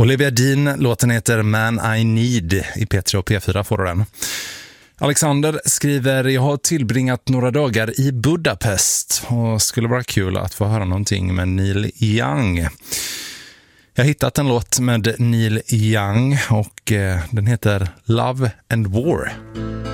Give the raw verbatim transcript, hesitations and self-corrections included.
Olivia Dean, låten heter Man I Need. I P tre och P fyra får du den. Alexander skriver: jag har tillbringat några dagar i Budapest och skulle vara kul att få höra någonting med Neil Young. Jag har hittat en låt med Neil Young och eh, den heter Love and War.